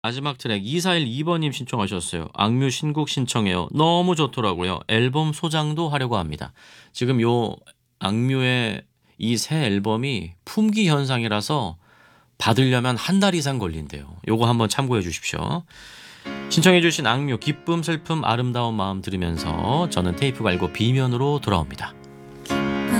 마지막 트랙 2412번님 신청하셨어요. 악뮤 신곡 신청해요. 너무 좋더라고요. 앨범 소장도 하려고 합니다. 지금 요 악뮤의 이 새 앨범이 품귀 현상이라서 받으려면 한 달 이상 걸린대요. 요거 한번 참고해 주십시오. 신청해 주신 악뮤 기쁨 슬픔 아름다운 마음 들으면서 저는 테이프 갈고 B면으로 돌아옵니다.